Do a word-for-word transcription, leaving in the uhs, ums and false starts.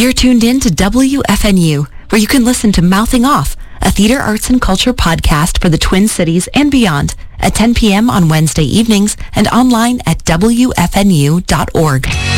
You're tuned in to W F N U, where you can listen to Mouthing Off, a theater, arts, and culture podcast for the Twin Cities and beyond, at ten p.m. on Wednesday evenings and online at W F N U dot org.